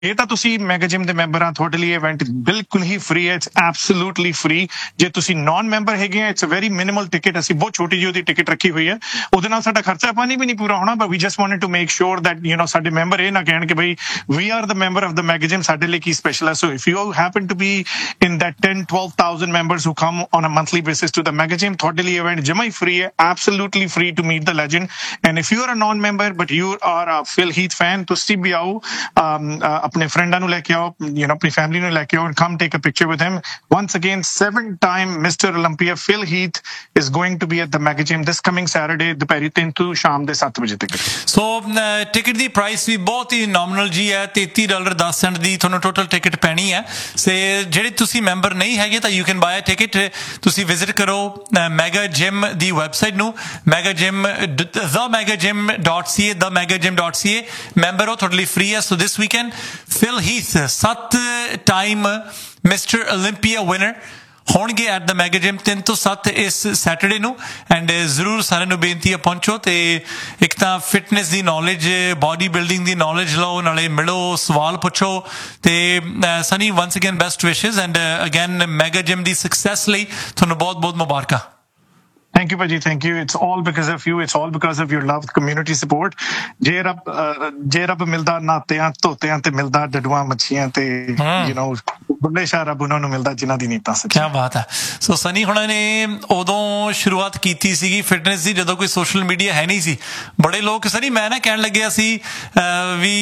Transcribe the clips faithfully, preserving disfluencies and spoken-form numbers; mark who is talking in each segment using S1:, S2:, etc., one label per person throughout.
S1: ਇਹ ਤਾਂ ਤੁਸੀਂ ਮੈਗਾ ਜਿਮ ਦੇ ਮੈਂਬਰ ਆ, ਤੁਹਾਡੇ ਲਈ ਇਵੈਂਟ ਬਿਲਕੁਲ ਹੀ ਫ੍ਰੀ ਹੈ। It's absolutely free. ਜੇ ਤੁਸੀਂ ਨਾਨ ਮੈਂਬਰ ਹੈਗੇ ਆ, it's a very minimal ticket. ਅਸੀਂ ਬਹੁਤ ਛੋਟੀ ਜਿਹੀ ਉਹਦੀ ਟਿਕਟ ਰੱਖੀ ਹੋਈ ਹੈ, ਉਹਦੇ ਨਾਲ ਸਾਡਾ ਖਰਚਾ ਪਾਣੀ ਵੀ ਨਹੀਂ ਪੂਰਾ ਹੋਣਾ, but we just wanted to make sure that you know ਸਾਡੇ ਮੈਂਬਰ ਇਹ ਨਾ ਕਹਿਣ ਕਿ ਬਈ ਵੀ are the member of the mega gym, ਸਾਡੇ ਲਈ ਕੀ ਸਪੈਸ਼ਲ ਹੈ। ਸੋ if you happen to be in that ten twelve thousand members who come on a monthly basis to the mega gym, ਤੁਹਾਡੇ ਲਈ ਇਵੈਂਟ ਜਮਾ ਹੀ ਫ੍ਰੀ ਹੈ, absolutely free to meet the legend. And if you are a naan member but you are a fill Heath fan, ਤੁਸੀਂ ਵੀ ਆਓ, ਆਪਣੇ ਫਰੈਂਡਾਂ ਨੂੰ ਲੈ ਕੇ ਆਓ, you know, ਆਪਣੀ ਫੈਮਿਲੀ ਨੂੰ ਲੈ ਕੇ ਆਓ, and come take a picture with him. Once again, seven-time Mister Olympia Phil Heath is going to be at the Mega Gym this coming Saturday, ਦੁਪਹਿਰੀ ਤਿੰਨ ਤੋਂ ਸ਼ਾਮ ਦੇ ਸੱਤ ਵਜੇ ਤੱਕ।
S2: ਸੋ ਟਿਕਟ ਦੀ ਪ੍ਰਾਈਸ ਵੀ ਬਹੁਤ ਹੀ ਨੋਮੀਨਲ ਜੀ ਹੈ, ਤੇਤੀ ਡਾਲਰ ਦਸ ਸੈਂਟ ਦੀ ਤੁਹਾਨੂੰ ਟੋਟਲ ਟਿਕਟ ਪੈਣੀ ਹੈ। ਤੇ ਜਿਹੜੇ ਤੁਸੀਂ ਮੈਂਬਰ ਨਹੀਂ ਹੈਗੇ ਤਾਂ you can bye a ticket. ਤੁਸੀਂ ਵਿਜ਼ਿਟ ਕਰੋ ਮੈਗਾ ਜਿਮ ਦੀ ਵੈਬਸਾਈਟ ਨੂੰ, ਮੈਗਾ ਜਿਮ ਦ ਮੈਗਾ ਜਿਮ ਡਾਟ ਸੀ ਏ, ਦ ਮੈਗਾ ਜਿਮ ਡਾਟ ਸੀ ਏ। ਮੈਂਬਰ ਹੋ, ਤੁਹਾਡੇ ਲਈ ਫ੍ਰੀ ਹੈ। ਸੋ ਦਿਸ ਵੀਕੈਂਡ ਫਿਲ ਹੀਥ, ਸੱਤ ਟਾਈਮ ਮਿਸਟਰ ਓਲੰਪੀਆ ਵਿਨਰ, ਹੋਣਗੇ ਐਟ ਦ ਮੈਗਾ ਜਿਮ ਤਿੰਨ ਤੋਂ ਸੱਤ ਇਸ ਸੈਟਰਡੇ ਨੂੰ। ਐਂਡ ਜ਼ਰੂਰ ਸਾਰਿਆਂ ਨੂੰ ਬੇਨਤੀ ਹੈ ਪਹੁੰਚੋ, ਤੇ ਇੱਕ ਤਾਂ ਫਿਟਨੈਸ ਦੀ ਨੌਲੇਜ, ਬਾਡੀ ਬਿਲਡਿੰਗ ਦੀ ਨੌਲੇਜ ਲਓ, ਨਾਲੇ ਮਿਲੋ, ਸਵਾਲ ਪੁੱਛੋ। ਤੇ ਸਨੀ ਵੰਸ ਅਗੇਨ ਬੈਸਟ ਵਿਸ਼ੇਸ, and again mega gym the success ਲਈ ਤੁਹਾਨੂੰ ਬਹੁਤ ਬਹੁਤ ਮੁਬਾਰਕਾਂ।
S1: Thank you, Paji. Thank you. It's all because of you. It's all because of your love, community support. ਜੇ ਰੱਬ ਜੇ ਰੱਬ ਮਿਲਦਾ ਨਾਤਿਆਂ ਧੋਤਿਆਂ ਤੇ ਮਿਲਦਾ ਡੱਡੂਆਂ ਮੱਛੀਆਂ ਤੇ ਯੂ نو ਬੁੱਢੇ ਸ਼ਾਹ ਰੱਬ ਉਹਨਾਂ ਨੂੰ ਮਿਲਦਾ ਜਿਨ੍ਹਾਂ ਦੀ ਨੀਤਾਂ ਸੱਚੀ।
S2: ਕਿਆ ਬਾਤ ਹੈ। ਸੋ ਸਨੀ ਹੁਣਾਂ ਨੇ ਉਦੋਂ ਸ਼ੁਰੂਆਤ ਕੀਤੀ ਸੀਗੀ ਫਿਟਨੈਸ ਦੀ ਜਦੋਂ ਕੋਈ ਸੋਸ਼ਲ ਮੀਡੀਆ ਹੈ ਨਹੀਂ ਸੀ। ਬੜੇ ਲੋਕ ਸਨੀ ਮੈਂ ਨਾ ਕਹਿਣ ਲੱਗਿਆ ਸੀ ਵੀ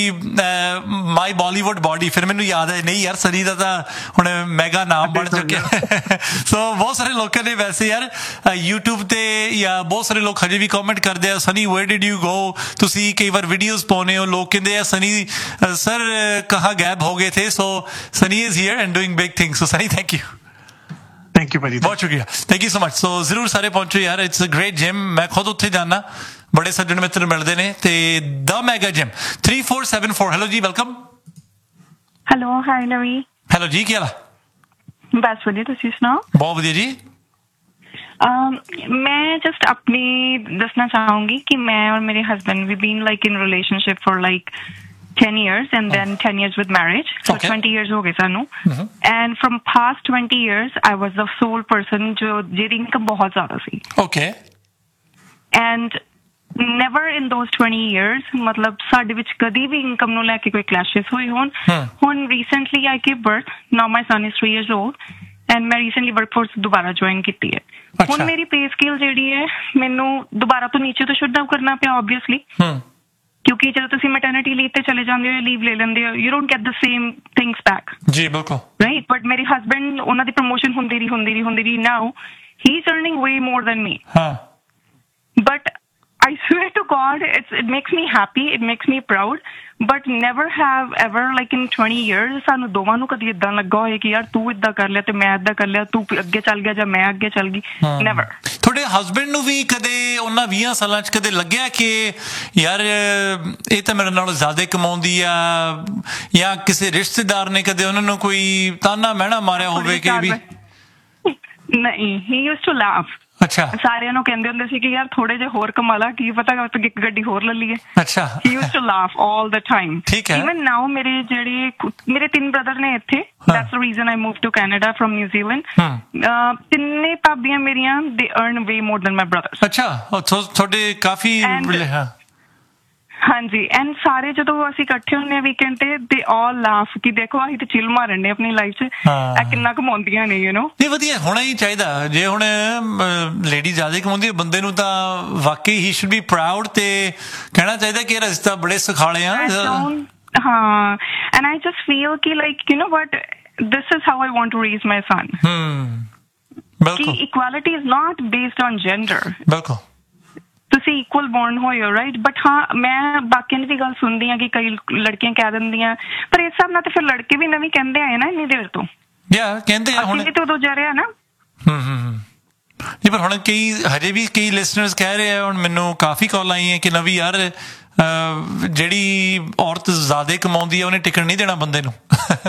S2: ਮਾਈ ਬਾਲੀਵੁੱਡ ਬਾਡੀ, ਫਿਰ ਮੈਨੂੰ ਯਾਦ ਹੈ ਨਹੀਂ ਯਾਰ ਸਨੀ ਦਾ ਤਾਂ ਹੁਣ ਮੈਗਾ ਨਾਮ ਬਣ ਚੁੱਕਿਆ। ਸੋ ਬਹੁਤ ਸਾਰੇ ਲੋਕਾਂ ਨੇ ਵੈਸੇ ਯਾਰ ਯੂਟਿਊਬ ਤੇ ਜਾਂ ਬਹੁਤ ਸਾਰੇ ਲੋਕ ਹਜੇ ਵੀ ਕਮੈਂਟ ਕਰਦੇ ਆ, Sunny wear did you go. ਤੁਸੀਂ ਕਈ ਵਾਰ ਵੀਡੀਓਜ਼ ਪਾਉਂਦੇ ਹੋ, ਲੋਕ ਕਹਿੰਦੇ ਆ ਸਨੀ ਸਰ ਕਹਾਂ ਗੈਪ ਹੋ ਗਏ ਥੇ। ਸੋ Sunny is here and doing big things. So Sunny thank you.
S1: Thank you ਭਾਜੀ,
S2: ਬਹੁਤ ਸ਼ੁਕਰੀਆ, ਥੈਂਕ ਯੂ ਸੋ ਮਚ। ਸੋ ਜ਼ਰੂਰ ਸਾਰੇ ਪਹੁੰਚੋ ਯਾਰ, ਇਟਸ ਅ ਗ੍ਰੇਟ ਜਿਮ। ਮੈਂ ਖੁਦ ਉੱਥੇ ਜਾਣਾ, ਬੜੇ ਸੱਜਣ ਮਿੱਤਰ ਮਿਲਦੇ ਨੇ। ਤੇ ਦ mega gym three four seven four. Hello ਜੀ, ਵੈਲਕਮ।
S3: ਹੈਲੋ, ਹਾਈ ਨਵੀ।
S2: ਹੈਲੋ ਜੀ, ਕੀ ਹਾਲ ਆ?
S3: ਬਸ ਵਧੀਆ, ਤੁਸੀਂ ਸੁਣਾਓ?
S2: ਬਹੁਤ ਵਧੀਆ ਜੀ।
S3: ਮੈਂ ਜਸਟ ਆਪਣੀ ਦੱਸਣਾ ਚਾਹੂੰਗੀ ਕਿ ਮੈਂ ਔਰ ਮੇਰੇ husband we bean like in relationship for like ten years and then ten years with marriage, so okay. twenty years ਹੋ ਗਏ ਸਾਨੂੰ। and from past twenty years I was the sole person ਜੋ ਜਿਹਦੀ ਇਨਕਮ ਬਹੁਤ ਜ਼ਿਆਦਾ ਸੀ।
S2: okay
S3: and never in those twenty years ਮਤਲਬ ਸਾਡੇ ਵਿੱਚ ਕਦੀ ਵੀ ਇਨਕਮ ਨੂੰ ਲੈ ਕੇ ਕੋਈ ਕਲੈਸ਼ਸ ਹੋਏ ਹੋਣ। ਹੁਣ recently I gave birth, now my son is three years old and ਮੈਂ recently workforce ਦੁਬਾਰਾ ਜੁਆਇਨ ਕੀਤੀ ਹੈ। ਹੁਣ ਮੇਰੀ ਪੇ ਸਕੇਲ ਜਿਹੜੀ ਹੈ ਮੈਨੂੰ ਦੁਬਾਰਾ ਤੋਂ ਨੀਚੇ ਤੋਂ ਸ਼ੁੱਧ ਕਰਨਾ ਪਿਆ ਓਬਵੀਅਸਲੀ, ਕਿਉਂਕਿ ਜਦੋਂ ਤੁਸੀਂ ਮੈਟਰਨਿਟੀ ਲੀਵ ਤੇ ਚਲੇ ਜਾਂਦੇ ਹੋ, ਲੀਵ ਲੈ ਲੈਂਦੇ ਹੋ, you don't get the same things back.
S2: ਜੀ ਬਿਲਕੁਲ
S3: ਰਾਈਟ। ਬਟ ਮੇਰੇ ਹਸਬੈਂਡ, ਉਹਨਾਂ ਦੀ ਪ੍ਰਮੋਸ਼ਨ ਹੁੰਦੀ ਰਹੀ ਹੁੰਦੀ ਰਹੀ ਹੁੰਦੀ ਰਹੀ ਨਾਓ ਹੀ is earning way more than me. But I swear to God, it's, it makes me happy, it makes me proud, but never have ever like in twenty years ਸਾਨੂੰ ਦੋਵਾਂ ਨੂੰ ਕਦੀ ਇਦਾਂ ਲੱਗਾ ਹੋਏ ਕਿ ਯਾਰ ਤੂੰ ਇਦਾਂ ਕਰ ਲਿਆ ਤੇ ਮੈਂ ਇਦਾਂ ਕਰ ਲਿਆ, ਤੂੰ ਅੱਗੇ ਚੱਲ ਗਿਆ ਜਾਂ ਮੈਂ ਅੱਗੇ ਚੱਲ ਗਈ। ਨੈਵਰ।
S2: ਤੁਹਾਡੇ ਹਸਬੈਂਡ ਨੂੰ ਵੀ ਕਦੇ ਉਹਨਾਂ ਵੀਹਾਂ ਸਾਲਾਂ 'ਚ ਕਦੇ ਲੱਗਿਆ ਕਿ ਯਾਰ ਇਹ ਤਾਂ ਮੇਰੇ ਨਾਲੋਂ ਜ਼ਿਆਦਾ ਕਮਾਉਂਦੀ ਆ, ਜਾਂ ਕਿਸੇ ਰਿਸ਼ਤੇਦਾਰ ਨੇ ਕਦੇ ਉਹਨਾਂ ਨੂੰ ਕੋਈ ਤਾਨਾ ਮਹਿਣਾ ਮਾਰਿਆ ਹੋਵੇ ਕਿ ਵੀ?
S3: ਨਹੀਂ, he used to laugh।
S2: ਅੱਛਾ।
S3: ਸਾਰਿਆਂ ਨੂੰ ਕਹਿੰਦੇ ਹੁੰਦੇ ਸੀ ਕਿ ਯਾਰ ਥੋੜੇ ਜਿਹੇ ਹੋਰ ਕਮਾ ਲਾ, ਕੀ ਪਤਾ ਇੱਕ ਗੱਡੀ ਹੋਰ ਲੈ ਲਈਏ।
S2: ਅੱਛਾ।
S3: he used to laugh all the time।
S2: ਠੀਕ ਹੈ।
S3: even now ਮੇਰੇ ਜਿਹੜੇ ਮੇਰੇ ਤਿੰਨ ਬ੍ਰਦਰ ਨੇ ਇੱਥੇ, that's the reason I moved to Canada from New Zealand। ਤਿੰਨੇ ਭਾਬੀਆਂ ਮੇਰੀਆਂ they earn way more than my brothers।
S2: ਅੱਛਾ, ਤੁਹਾਡੇ ਕਾਫੀ
S3: ਹਾਂਜੀ। ਐਂਡ ਸਾਰੇ ਜਦੋਂ ਅਸੀਂ ਇਕੱਠੇ ਹੁੰਦੇ ਹਾਂ ਵੀਕਐਂਡ ਤੇ ਦੇ ਆਲ ਲਾਫ ਕਿ ਦੇਖੋ ਅਸੀਂ ਤੇ ਚਿਲ ਮਾਰਨ ਨੇ ਆਪਣੀ ਲਾਈਫ 'ਚ, ਇਹ ਕਿੰਨਾ ਕਮਾਉਂਦੀਆਂ ਨੇ ਯੂ نو।
S2: ਨਹੀਂ ਵਧੀਆ ਹੋਣਾ ਹੀ ਚਾਹੀਦਾ। ਜੇ ਹੁਣ ਲੇਡੀ ਜ਼ਿਆਦਾ ਕਮਾਉਂਦੀ ਹੈ ਬੰਦੇ ਨੂੰ ਤਾਂ ਵਾਕਈ ਹੀ ਸ਼ੁਡ ਬੀ ਪ੍ਰਾਊਡ ਤੇ ਕਹਿਣਾ ਚਾਹੀਦਾ ਕਿ ਰਸਤਾ ਬੜੇ ਸੁਖਾਲੇ ਆ।
S3: ਹਾਂ। ਐਂਡ ਆਈ ਜਸਟ ਫੀਲ ਕਿ like you know what, this is how I want to raise ਮਾਈ ਸਨ। ਕਿ equality is not based on gender.
S2: ਬਿਲਕੁਲ।
S3: ਤੁਸੀਂ ਇਕੁਅਲ ਬੌਰਨ ਹੋਏ ਹੋ ਰਾਈਟ। ਬਟ ਹਾਂ ਮੈਂ ਬਾਕੀਆਂ ਦੀ ਵੀ ਗੱਲ ਸੁਣਦੀ ਹਾਂ ਕਿ ਕਈ ਲੜਕੀਆਂ ਕਹਿ ਦਿੰਦੀਆਂ, ਪਰ ਇਸ ਹਿਸਾਬ ਨਾਲ ਤੇ ਫਿਰ ਲੜਕੇ ਵੀ ਨਵੀਂ ਕਹਿੰਦੇ ਆਏ ਨਾ ਇੰਨੀ ਦੇਰ ਤੋਂ।
S2: ਕਹਿੰਦੇ ਆ ਹੁਣ
S3: ਉਦੋਂ ਜਾ ਰਿਹਾ ਨਾ।
S2: ਹੂੰ ਹੂੰ ਜੀ। ਪਰ ਹੁਣ ਕਈ ਹਜੇ ਵੀ ਕਈ ਲਿਸਨਰਸ ਕਹਿ ਰਹੇ ਆ, ਹੁਣ ਮੈਨੂੰ ਕਾਫੀ ਕਾਲ ਆਈ ਹੈ ਕਿ ਨਵੀਂ ਯਾਰ ਜਿਹੜੀ ਔਰਤ ਜ਼ਿਆਦਾ ਕਮਾਉਂਦੀ ਆ ਉਹਨੇ ਟਿਕਣ ਨਹੀਂ ਦੇਣਾ ਬੰਦੇ ਨੂੰ।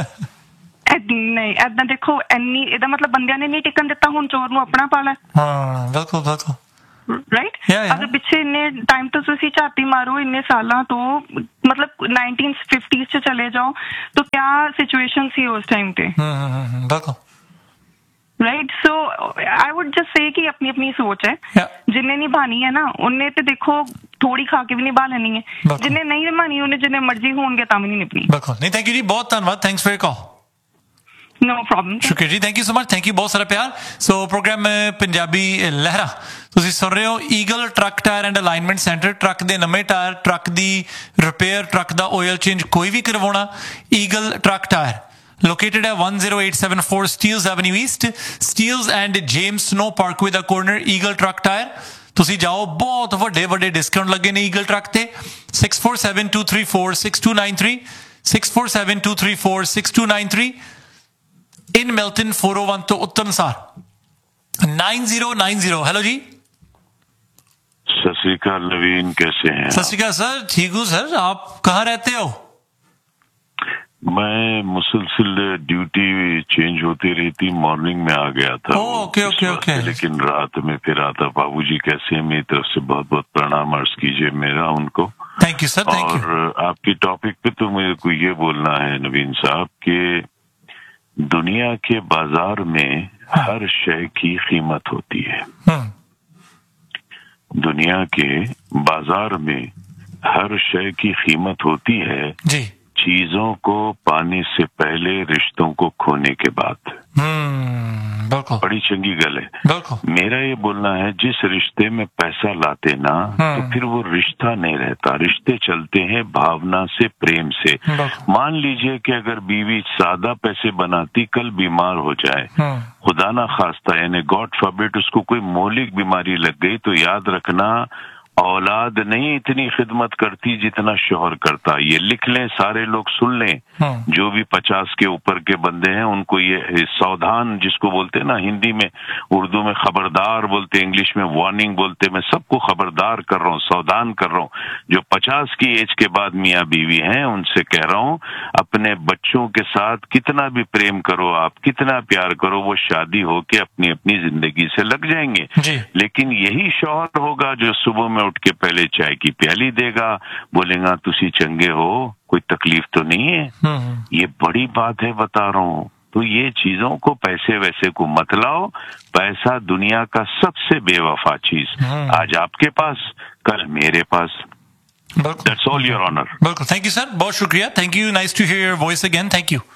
S3: ਨਹੀਂ ਏਦਾਂ ਦੇਖੋ, ਇੰਨੀ ਇਹਦਾ ਮਤਲਬ ਬੰਦਿਆਂ ਨੇ ਨਹੀਂ ਟਿਕਣ ਦਿੱਤਾ, ਹੁਣ ਚੋਰ ਨੂੰ ਆਪਣਾ ਪਾ ਲੈ।
S2: ਹਾਂ ਬਿਲਕੁਲ ਬਿਲਕੁਲ।
S3: Right
S2: Yeah, yeah.
S3: ਅਗਰ ਪਿੱਛੇ ਇੰਨੇ ਟਾਈਮ ਤੋਂ ਤੁਸੀਂ ਝਾਤੀ ਮਾਰੋ ਇੰਨੇ ਸਾਲਾਂ ਤੋਂ ਮਤਲਬ ਨਾइनटीन फिफ्टीज़ ਚ ਚਲੇ ਜਾਓ ਤਾਂ ਕਿਆ ਸਿਚੁਏਸ਼ਨ ਸੀ ਉਸ ਟਾਈਮ ਤੇ
S2: ਹੂੰ ਹੂੰ ਹੂੰ ਬਿਲਕੁਲ
S3: ਰਾਈਟ ਸੋ ਆਈ ਵੁੱਡ ਜਸਟ ਸੇ ਕਿ ਆਪਣੀ ਆਪਣੀ ਸੋਚ ਹੈ
S2: Yeah.
S3: ਜਿੰਨੇ ਨਿਭਾਣੀ ਹੈ ਨਾ ਉਹਨੇ ਤੇ ਦੇਖੋ ਥੋੜੀ ਖਾ ਕੇ ਵੀ ਨਿਭਾ ਲੈਣੀ ਹੈ
S2: ਬਿਲਕੁਲ।
S3: ਜਿੰਨੇ ਨਹੀਂ ਨਿਭਾਣੀ ਉਹਨੇ ਜਿੰਨੇ ਮਰਜ਼ੀ ਹੋਣਗੇ ਤਾਂ ਵੀ ਨਹੀਂ ਨਿਭਣੀ
S2: ਬਿਲਕੁਲ ਨਹੀਂ ਥੈਂਕ ਯੂ ਜੀ ਬਹੁਤ ਧੰਨਵਾਦ thanks for your call
S3: no problem
S2: ਸ਼ੁਕਰੀਆ ਜੀ thank you so much thank you ਬਹੁਤ ਸਾਰਾ ਪਿਆਰ ਸੋ ਪ੍ਰੋਗਰਾਮ ਪੰਜਾਬੀ ਲਹਿਰਾ ਤੁਸੀਂ ਸੁਣ ਰਹੇ ਹੋ eagle truck tyre and alignment centre truck ਦੇ ਨਵੇਂ ਟਾਇਰ ਟਰੱਕ ਦੀ ਰਿਪੇਅਰ ਟਰੱਕ ਦਾ ਆਇਲ ਚੇਂਜ ਕੋਈ ਵੀ ਕਰਵਾਉਣਾ eagle truck tyre located at one oh eight seven four Steeles Avenue East Steeles and James Snow Parkway the corner Eagle Truck Tire ਤੁਸੀਂ ਜਾਓ ਬਹੁਤ ਵੱਡੇ ਵੱਡੇ discount ਲੱਗੇ ਨੇ ਈਗਲ ਟਰੱਕ ਤੇ six four seven two three four six two nine three six four seven two three four six two nine three in Milton four oh one ਤੋਂ ਉੱਤਮ ਸਾਰ nine zero nine zero hello जी
S4: सत श्री अकाल नवीन कैसे हैं
S2: सत श्री अकाल सर ठीक हूँ सर आप कहाँ रहते हो
S4: मैं मुसलसल ड्यूटी चेंज होती रहती मॉर्निंग में आ गया था
S2: ओ, ओके, ओके, ओके।
S4: लेकिन रात में फिर आता बाबूजी कैसे हैं मेरी तरफ से बहुत बहुत प्रणाम अर्ज कीजिए मेरा उनको
S2: thank you sir thank you
S4: और आपकी टॉपिक पे तो मेरे को ये बोलना है नवीन साहब कि दुनिया के बाजार में हर शय की कीमत होती है दुनिया के बाजार में हर शय की कीमत होती है
S2: जी
S4: चीजों को पाने से पहले रिश्तों को खोने के बाद
S2: हम्म बिल्कुल
S4: बड़ी चंगी गल है
S2: बिल्कुल
S4: मेरा ये बोलना है जिस रिश्ते में पैसा लाते ना तो फिर वो रिश्ता नहीं रहता रिश्ते चलते हैं भावना से प्रेम से मान लीजिए कि अगर बीवी ज्यादा पैसे बनाती कल बीमार हो जाए खुदा ना खास्ता यानी गॉड फॉरबिड उसको कोई मौलिक बीमारी लग गई तो याद रखना औलाद नहीं इतनी खिदमत करती जितना शोहर करता ये लिख लें सारे लोग सुन लें जो भी पचास के ऊपर के बंदे हैं उनको ये सावधान जिसको बोलते हैं ना हिंदी में उर्दू में खबरदार बोलते इंग्लिश में वार्निंग बोलते मैं सबको खबरदार कर रहा हूँ सावधान कर रहा हूँ जो पचास की एज के बाद मियाँ बीवी हैं उनसे कह रहा हूँ अपने बच्चों के साथ कितना भी प्रेम करो आप कितना प्यार करो वो शादी होके अपनी अपनी जिंदगी से लग जाएंगे लेकिन यही शौहर होगा जो सुबह में उठ के पहले चाय की प्याली देगा बोलेगा तुसी चंगे हो कोई तकलीफ तो नहीं है ये बड़ी बात है बता रहा हूँ तो ये चीजों को पैसे वैसे को मत लाओ पैसा दुनिया का सबसे बेवफा चीज आज आपके पास कल मेरे पास That's all your honor.
S2: बिल्कुल थैंक यू सर बहुत शुक्रिया thank you nice to here your voice again thank you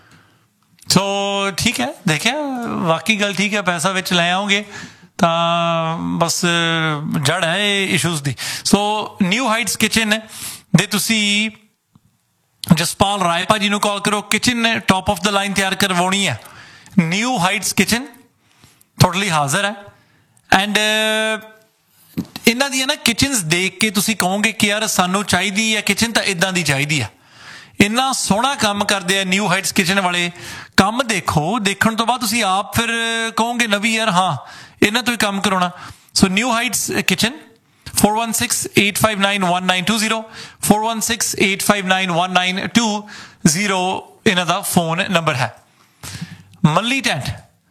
S2: so ठीक है देखिए वाकई गल ठीक है पैसा विच ले आओगे ਤਾਂ ਬਸ ਜੜ ਹੈ ਇਸ਼ੂਜ਼ ਦੀ ਸੋ ਨਿਊ ਹਾਈਟਸ ਕਿਚਨ ਦੇ ਤੁਸੀਂ ਜਸਪਾਲ ਰਾਏ ਭਾਜੀ ਨੂੰ ਕਾਲ ਕਰੋ kitchen top of the line ਤਿਆਰ ਕਰਵਾਉਣੀ ਹੈ ਨਿਊ ਹਾਈਟਸ ਕਿਚਨ ਤੁਹਾਡੇ ਲਈ ਹਾਜ਼ਰ ਹੈ ਐਂਡ ਇਹਨਾਂ ਦੀਆਂ ਨਾ ਕਿਚਨਸ ਦੇਖ ਕੇ ਤੁਸੀਂ ਕਹੋਗੇ ਕਿ ਯਾਰ ਸਾਨੂੰ ਚਾਹੀਦੀ ਹੈ ਕਿਚਨ ਤਾਂ ਇਦਾਂ ਦੀ ਚਾਹੀਦੀ ਹੈ ਇੰਨਾ ਸੋਹਣਾ ਕੰਮ ਕਰਦੇ ਆ ਨਿਊ ਹਾਈਟਸ ਕਿਚਨ ਵਾਲੇ ਕੰਮ ਦੇਖੋ ਦੇਖਣ ਤੋਂ ਬਾਅਦ ਤੁਸੀਂ ਆਪ ਫਿਰ ਕਹੋਗੇ ਨਵੀਂ ਯਾਰ ਹਾਂ ਇਹਨਾਂ ਤੋਂ ਹੀ ਕੰਮ ਕਰਾਉਣਾ ਸੋ new heights kitchen four one six eight five nine one nine two zero four one six eight five nine one nine two zero ਇਹਨਾਂ ਦਾ ਫੋਨ ਨੰਬਰ ਹੈ ਮੱਲੀ ਟੈਂਟ